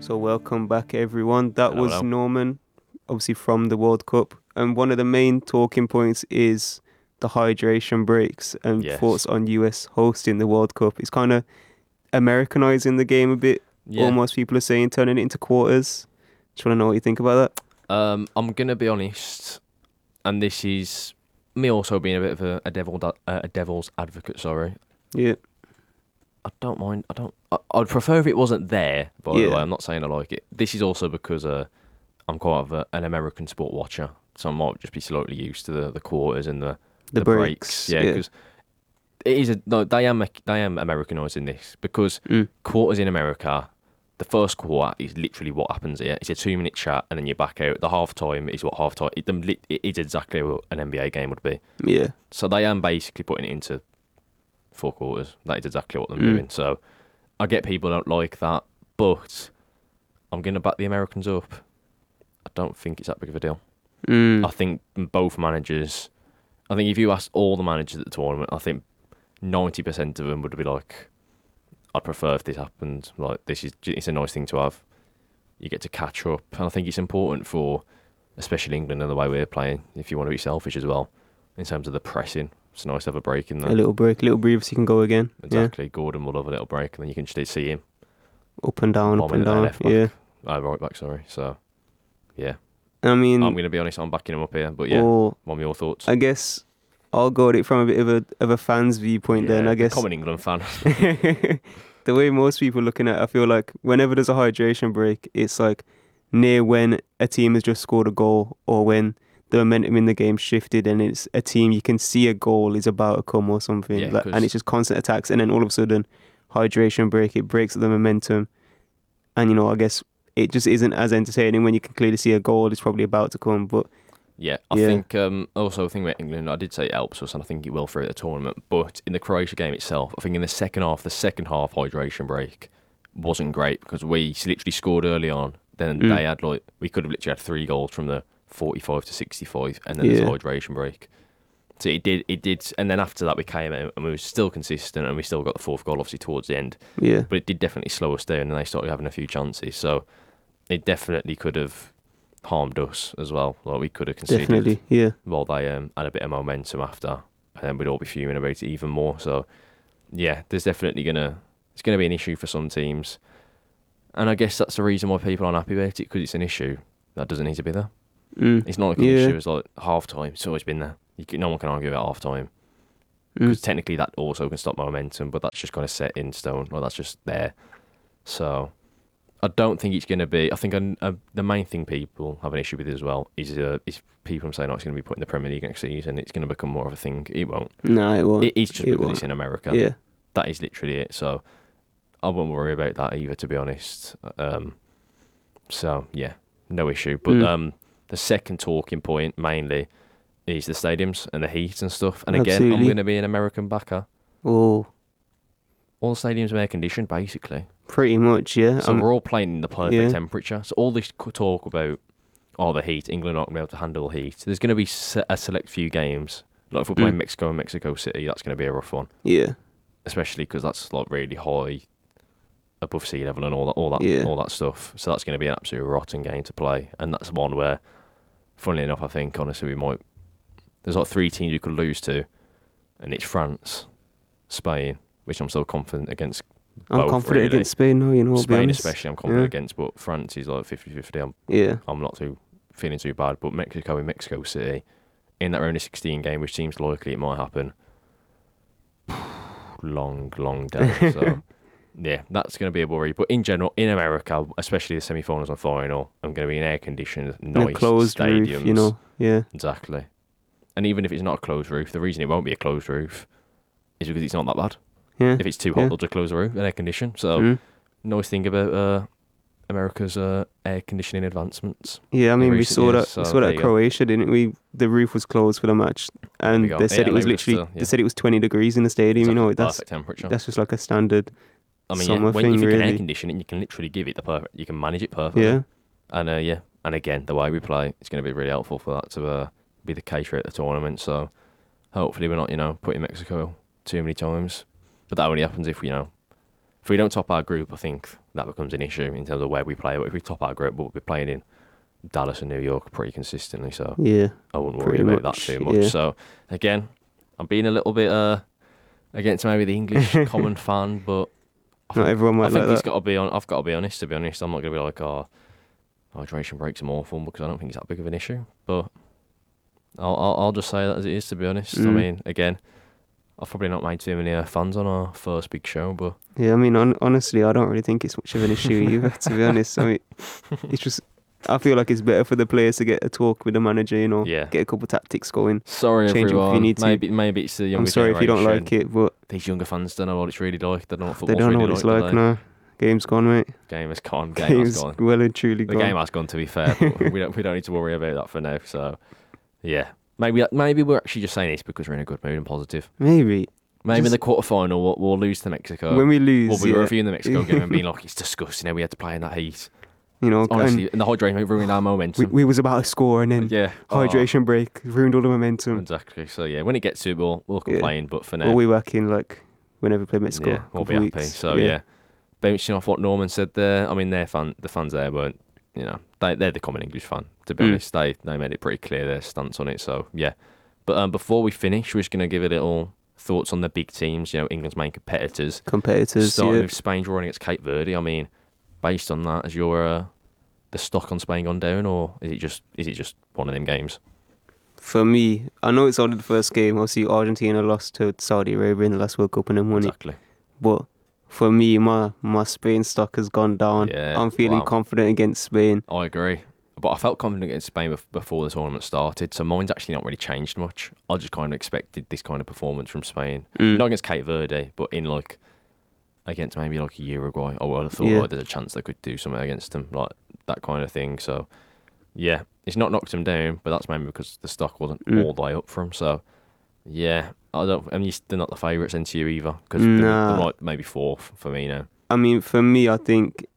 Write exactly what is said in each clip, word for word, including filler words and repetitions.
So welcome back, everyone. That Hello, was hello. Norman, obviously from the World Cup. And one of the main talking points is the hydration breaks and Yes. thoughts on U S hosting the World Cup. It's kind of Americanizing the game a bit. Yeah. Almost people are saying turning it into quarters. Do you want to know what you think about that? Um, I'm gonna be honest, and this is me also being a bit of a, a devil uh, a devil's advocate. Sorry, Yeah. I don't mind. I don't. I, I'd prefer if it wasn't there. By Yeah. the way, I'm not saying I like it. This is also because uh, I'm quite of a, an American sport watcher, so I might just be slightly used to the, the quarters and the The, breaks. Yeah, because it is a no. They am they am Americanising this because Mm. quarters in America. The first quarter is literally what happens here. It's a two-minute chat, and then you're back out. The half-time is what half-time... It, it is exactly what an N B A game would be. Yeah. So they am basically putting it into four quarters. That is exactly what they're Mm. doing. So I get people don't like that, but I'm going to back the Americans up. I don't think it's that big of a deal. Mm. I think both managers... I think if you ask all the managers at the tournament, I think ninety percent of them would be like... I'd prefer if this happened. Like, this is it's a nice thing to have. You get to catch up, and I think it's important for, especially England and the way we're playing. If you want to be selfish as well, in terms of the pressing, it's nice to have a break in there. A little break, a little breather so you can go again. Exactly. Gordon will have a little break, and then you can just see him Yeah. Up and down, up bombing and at their down. left back. Yeah. Oh, right back. Sorry. So, yeah. I mean, I'm going to be honest. I'm backing him up here, but yeah. or What are your thoughts? I guess I'll go at it from a bit of a of a fan's viewpoint. Yeah, Then I the guess common England fan. the way most people looking at it, I feel like whenever there's a hydration break, it's like near when a team has just scored a goal or when the momentum in the game shifted and it's a team you can see a goal is about to come or something. Yeah, like, 'cause- and it's just constant attacks, and then all of a sudden hydration break, it breaks the momentum, and you know I guess it just isn't as entertaining when you can clearly see a goal is probably about to come. But Yeah, I Yeah. think um, also the thing about England, I did say it helps us, and I think it will throughout the tournament. But in the Croatia game itself, I think in the second half, the second half hydration break wasn't great because we literally scored early on. Then Mm. they had like we could have literally had three goals from the forty-five to sixty-five, and then Yeah. there's a hydration break. So it did, it did, and then after that we came out and we were still consistent, and we still got the fourth goal obviously towards the end. yeah, But it did definitely slow us down, and they started having a few chances. So it definitely could have harmed us as well. Like we could have conceded definitely, yeah, while they um, had a bit of momentum after, and then we'd all be fuming about it even more. So, yeah, there's definitely gonna it's gonna be an issue for some teams, and I guess that's the reason why people aren't happy about it because it's an issue that doesn't need to be there. mm. It's not like an Yeah. issue. It's like half time. It's always been there. You can, no one can argue about half time Mm. because technically that also can stop momentum, but that's just kind of set in stone. Or that's just there. So. I don't think it's going to be. I think uh, uh, the main thing people have an issue with as well is uh, is people saying, "Oh, it's going to be put in the Premier League next season. It's going to become more of a thing." It won't. No, it won't. It is just It because won't. it's in America. Yeah, That is literally it. So I won't worry about that either, to be honest. Um, so yeah, no issue. But Mm. um, the second talking point mainly is the stadiums and the heat and stuff. And again, I'm Absolutely. going to be an American backer. oh, All the stadiums are air conditioned, basically. pretty much, yeah. So Um, we're all playing in the perfect yeah. temperature. So all this co- talk about, oh, the heat, England aren't going to be able to handle heat. There's going to be se- a select few games. Like if we're playing Mm. Mexico and Mexico City, that's going to be a rough one. yeah, Especially because that's like really high above sea level and all that, all that, Yeah. all that stuff. So that's going to be an absolute rotten game to play. And that's one where, funnily enough, I think honestly we might. There's like three teams you could lose to, and it's France, Spain, which I'm so confident against. I'm both, confident really. against Spain now, you know, I'll be Spain honest. especially, I'm confident Yeah. against, but France is like fifty-fifty. I'm Yeah, I'm not too feeling too bad, but Mexico and Mexico City in that round of sixteen game, which seems likely it might happen. long, long day. So yeah, that's going to be a worry. But in general, in America, especially the semi-finals and final, I'm going to be in air-conditioned, in nice a closed stadiums. roof, you know, yeah, Exactly. And even if it's not a closed roof, the reason it won't be a closed roof is because it's not that bad. yeah. If it's too hot, Yeah. they'll just close the roof and air condition. So Mm. nice thing about uh, America's uh, air conditioning advancements. Yeah, I mean, we recent saw years, that. so we saw there that you at go. Croatia, didn't we? The roof was closed for the match, and we go. they said it Italy was was literally. still- yeah. They said it was twenty degrees in the stadium. It's You know, like a that's perfect temperature. that's just like a standard. I mean, summer yeah, when, thing, if you can air really. condition it, you can literally give it the perfect. You can manage it perfectly. Yeah, And uh, yeah, and again, the way we play, it's going to be really helpful for that to uh, be the case throughout the tournament. So hopefully we're not, you know, putting Mexico too many times. But that only happens if you know if we don't top our group, I think that becomes an issue in terms of where we play. But if we top our group, we'll be playing in Dallas and New York pretty consistently. So Yeah, I wouldn't worry pretty about much, that too much. yeah. So again, I'm being a little bit uh against maybe the English common fan, but I not think, everyone I might think like he's that. got to be on. I've got to be honest. To be honest, I'm not going to be like, oh, hydration breaks are awful because I don't think it's that big of an issue. But I'll I'll, I'll just say that as it is. To be honest, I Mm. mean, again, I've probably not made too many uh, fans on our first big show, but Yeah, I mean, on, honestly, I don't really think it's much of an issue either, to be honest. I mean, it's just, I feel like it's better for the players to get a talk with the manager, you know, yeah. get a couple tactics going. Sorry, Change 'em if you everyone. need to. Maybe maybe it's the younger I'm sorry if you don't generation. like it, but These younger fans don't know what it's really like. They don't know what they football's don't know really what it's like. like do they? now. Game's gone, mate. Game has gone. Game Game's has gone. well and truly The gone. game has gone. To be fair, but we don't we don't need to worry about that for now. So yeah, maybe maybe we're actually just saying this because we're in a good mood and positive. Maybe. Maybe in Just- the quarter final we'll, we'll lose to Mexico. when we lose, we'll be yeah, reviewing the Mexico game and being like, it's disgusting how we had to play in that heat. you know, Honestly, and and the hydration ruined our we, momentum. we was about to score and then yeah, hydration break ruined all the Oh, momentum. exactly. So yeah, when it gets to it, we'll we'll Yeah. complain. But for now, We'll be back in like whenever we play Mexico. yeah, we'll be couple happy. weeks. So yeah. bouncing off what Norman said there. I mean, their fan, the fans there weren't, you know, they they're the common English fan. To be Mm. honest, they they made it pretty clear their stance on it. So yeah, but um, before we finish, we're just gonna give a little thoughts on the big teams. You know, England's main competitors. competitors. Starting Yeah. with Spain drawing against Cape Verde. I mean, based on that, has your uh, the stock on Spain gone down, or is it just is it just one of them games? For me, I know it's only the first game. Obviously, Argentina lost to Saudi Arabia in the last World Cup and then won it. Exactly. But for me, my my Spain stock has gone down. Yeah, I'm feeling wow. confident against Spain. I agree. But I felt confident against Spain bef- before the tournament started, so mine's actually not really changed much. I just kind of expected this kind of performance from Spain. Mm. Not against Cape Verde, but in like against maybe like a Uruguay. I would have thought Yeah. like, there's a chance they could do something against them, like that kind of thing. So yeah, it's not knocked them down, but that's maybe because the stock wasn't Mm. all the way up from. So yeah, I don't. I mean, they're not the favourites into you either because they're, Nah. they're like maybe fourth for me now. I mean, for me, I think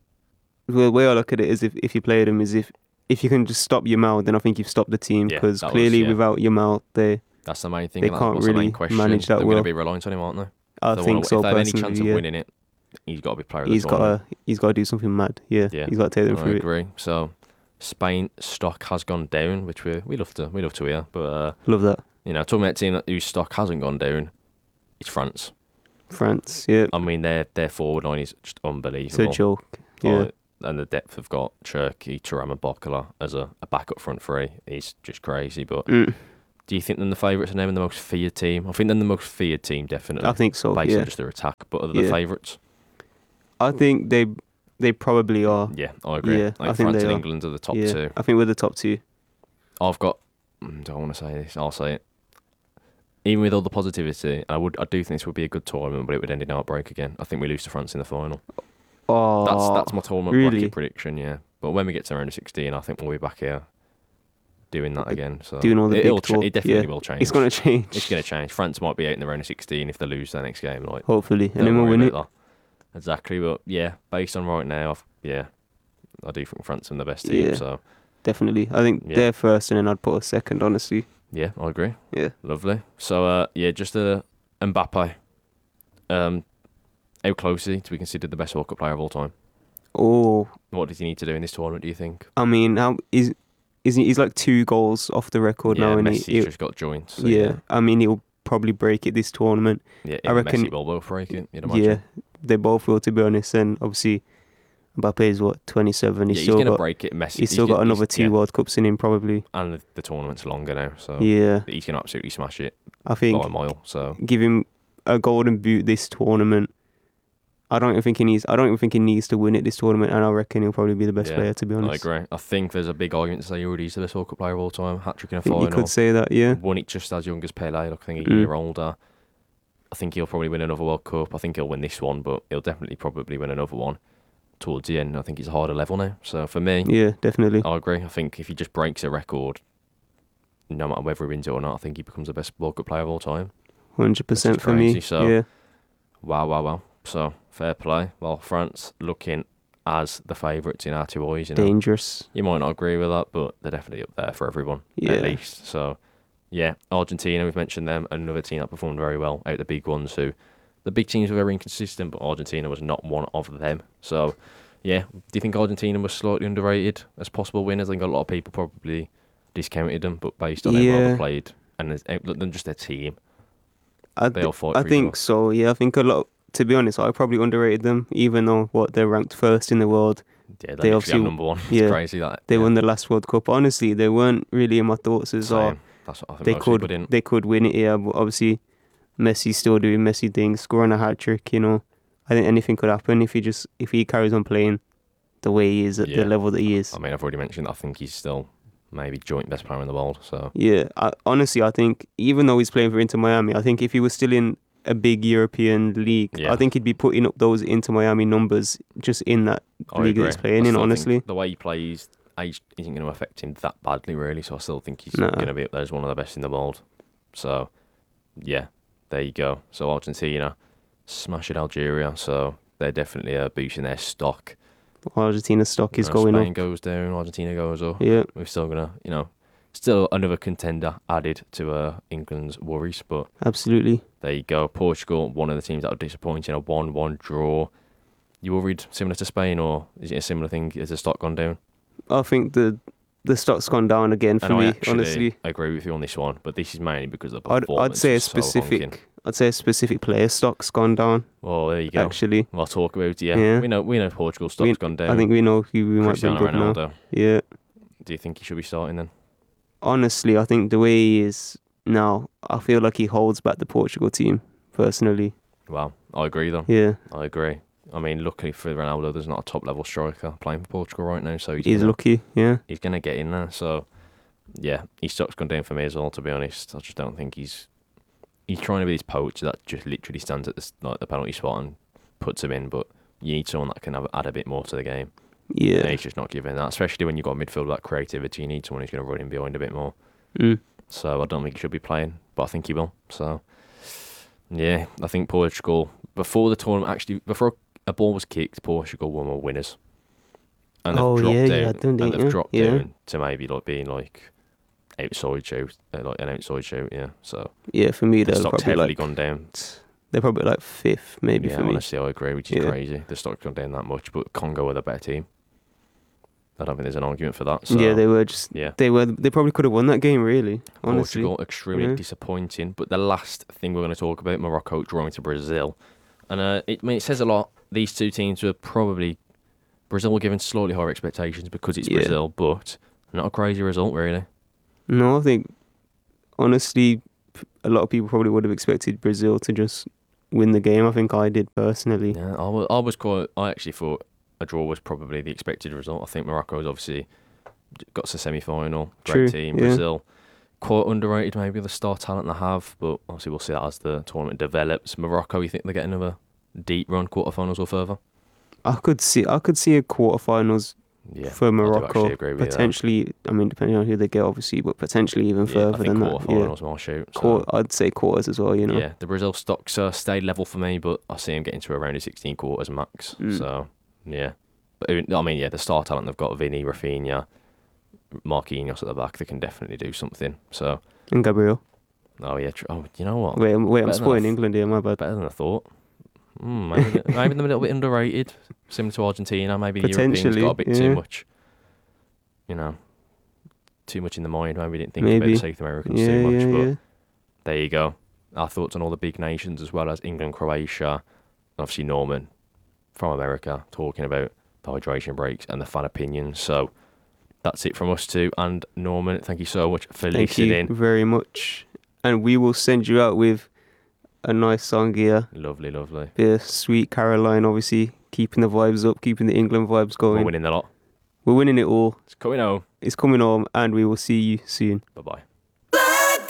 the way I look at it is if, if you play them is if if you can just stop Yamal, then I think you've stopped the team Yeah, because that was- clearly yeah. without Yamal, they That's the main thing. They and that's can't what's the main really question. manage that They're going well. to be reliant on him, aren't they? I If they think wanna- so If they have any personally. chance of Yeah. winning it, he's got to be player of the He's got tournament. to he's got to do something mad. Yeah, Yeah. he's got to take them I through it. agree. So Spain stock has gone down, which we we love to we love to hear. But uh, Love that. you know, talking about a team that whose stock hasn't gone down, it's France. France, yeah, I mean, their their forward line is just it's a unbelievable. joke. Yeah, Like, and the depth have got Cherky, Thuram, and Bokala as a, a backup front three is just crazy. But mm, do you think they're the favourites and them the most feared team? I think they're the most feared team, definitely. I think so. based Yeah, on just their attack. But are they the Yeah. favourites? I think they they probably are. Yeah, I agree. Yeah, like I think France they and are. England are the top yeah, two. I think we're the top two. I've got. mm, Don't want to say this. I'll say it. Even with all the positivity, I would. I do think this would be a good tournament, but it would end in outbreak again. I think we lose to France in the final. Oh, That's that's my tournament really? bracket prediction. Yeah, but when we get to round of sixteen, I think we'll be back here doing that again. So Doing all the it, big it'll cha- talk, it definitely yeah. will change. It's gonna change. It's going to change. France might be out in the round of sixteen if they lose their next game. Like Hopefully, and don't then we'll worry win it. about that. Exactly, but yeah, based on right now, I've, yeah, I do think France are the best team. Yeah. So Definitely, I think Yeah. they're first, and then I'd put a second. Honestly, yeah, I agree. yeah. Lovely. So uh, yeah, just uh, Mbappe. Um, how close is he to be considered the best World Cup player of all time? Oh, What does he need to do in this tournament? Do you think? I mean, how is is he, he's like two goals off the record yeah, now, and Messi's he, he- just got joints. So yeah, I mean, he'll probably break it this tournament. yeah. I I reckon- Messi will both break it. You'd imagine. Yeah, they both will, to be honest. And obviously, Mbappe is what twenty-seven. Yeah, He's he's still going to got break it. Messi. he's still got gonna- another two yeah, World Cups in him, probably. and the, the tournament's longer now, so Yeah, he's going to absolutely smash it I think by a mile. So give him a golden boot this tournament. I don't even think he needs. I don't even think he needs to win it this tournament, and I reckon he'll probably be the best Yeah, player. To be I honest, agree. I think there's a big argument to say he already is the best World Cup player of all time. Hat trick in a I think final. you could say that. Yeah, Won it just as young as Pele. Like, I think a Mm. year older. I think he'll probably win another World Cup. I think he'll win this one, but he'll definitely probably win another one towards the end. I think he's a harder level now. So for me, yeah, definitely. I agree. I think if he just breaks a record, no matter whether he wins it or not, I think he becomes the best World Cup player of all time. Hundred percent Which is for me. crazy, so- Yeah, Wow, wow, wow. So fair play. Well, France looking as the favourites in our two eyes. You know, dangerous. you might not agree with that, but they're definitely up there for everyone Yeah. at least. So yeah, Argentina, we've mentioned them, another team that performed very well out of the big ones who the big teams were very inconsistent, but Argentina was not one of them. So, yeah, do you think Argentina was slightly underrated as possible winners? I think a lot of people probably discounted them, but based on Yeah. how well they played and as- than just their team, I, they th- all fought I for each think other. so. Yeah, I think a lot. To be honest, I probably underrated them, even though what they're ranked first in the world. Yeah, They they obviously- obviously number one. It's yeah, crazy that They yeah. won the last World Cup. Honestly, they weren't really in my thoughts as oh, Same. That's what I think they most people could didn't. they could win it. Yeah, but obviously, Messi's still doing Messi things, scoring a hat trick. You know, I think anything could happen if he just if he carries on playing the way he is at Yeah. the level that he is. I mean, I've already mentioned I think he's still maybe joint best player in the world. So Yeah, I, honestly, I think even though he's playing for Inter Miami, I think if he was still in a big European league, Yeah. I think he'd be putting up those Inter Miami numbers just in that I league that agree. he's playing I in. still think Honestly, the way he plays, age isn't going to affect him that badly, really. So I still think he's Nah. going to be up there as one of the best in the world. So, yeah, there you go. So Argentina smashed Algeria, so they're definitely uh, boosting their stock. Argentina's stock is You know, going Spain up. goes down, Argentina goes up. Yeah, We're still gonna, you know, still another contender added to uh, England's worries, but absolutely. there you go. Portugal, one of the teams that were disappointing, a one-one draw. You worried similar to Spain, or is it a similar thing? Has the stock gone down? I think the the stock's gone down again for And me. I actually Honestly, agree with you on this one, but this is mainly because of the I'd performance. I'd say a was so honking. specific. I'd say a specific player stock's gone down. Well, there you go. Actually, We'll talk about it. Yeah, Yeah. we know we know Portugal's stock's We- gone down. I think we know who we might bring Cristiano up now. Ronaldo. Yeah. Do you think he should be starting then? Honestly, I think the way he is now, I feel like he holds back the Portugal team, personally. Well, I agree though. Yeah, I agree. I mean, luckily for Ronaldo, there's not a top level striker playing for Portugal right now, so he's, he's gonna, lucky, yeah. he's gonna get in there. So, yeah, his stock's gone down for me as well. To be honest, I just don't think he's he's trying to be this poacher that just literally stands at the s- like the penalty spot and puts him in. But you need someone that can have, add a bit more to the game. Yeah. And he's just not giving that, especially when you've got a midfield with that creativity. You need someone who's going to run in behind a bit more. Mm. So I don't think he should be playing, but I think he will. So yeah, I think Portugal before the tournament actually before a ball was kicked, Portugal were more winners. And they've Oh, dropped yeah, down, yeah, don't they? and they've Yeah, dropped yeah. down to maybe like being like outside shout, uh, like an outside shout. Yeah, so Yeah, for me, the they're stock's probably heavily like, gone down. they're probably like fifth, maybe Yeah, for me. honestly, I agree, which is Yeah. crazy. The stock's gone down that much, but Congo are the better team. I don't think there's an argument for that. So, yeah, they were just, yeah. they were, they probably could have won that game, really, honestly. Portugal, extremely Yeah. disappointing. But the last thing we're going to talk about, Morocco drawing to Brazil. And uh, it, I mean, it says a lot. These two teams were probably, Brazil were given slightly higher expectations because it's Yeah. Brazil, but not a crazy result, really. No, I think, honestly, p- a lot of people probably would have expected Brazil to just win the game. I think I did personally. Yeah, I was, I was quite, I actually thought a draw was probably the expected result. I think Morocco's obviously got to the semi-final, great True, team. yeah. Brazil, quite underrated maybe the star talent they have, but obviously we'll see that as the tournament develops. Morocco, you think they get another deep run, quarterfinals or further? I could see, I could see a quarterfinals Yeah, for I do Morocco. actually agree with you there. Potentially, I mean, depending on who they get, obviously, but potentially even Yeah, I further think than that. Yeah, quarterfinals will shoot. So, Quar- I'd say quarters as well. You know. yeah, the Brazil stocks uh, stayed level for me, but I see them getting to around the sixteen quarters max. Mm. So, yeah. But even- I mean, yeah, the star talent they've got, Vinny, Rafinha, Marquinhos at the back, they can definitely do something. So, And Gabriel. oh yeah, tr- oh, you know what? Wait, I'm- wait, I'm Better than spoiling I th- England here. My bad. Better than I thought. Mm, maybe, maybe they're a little bit underrated, similar to Argentina. Maybe the Europeans Potentially, got a bit yeah. too much, you know, too much in the mind. Maybe didn't think Maybe. about the South Americans Yeah, too much. yeah, but yeah. there you go. Our thoughts on all the big nations as well as England, Croatia, obviously Norman from America talking about the hydration breaks and the fan opinions. So that's it from us too. And Norman, thank you so much for Thank you listening. very much. And we will send you out with a nice song here. Lovely, lovely. Bit of Sweet Caroline, obviously, keeping the vibes up, keeping the England vibes We're going. winning the lot. We're winning it all. It's coming home. It's coming home, and we will see you soon. Bye bye.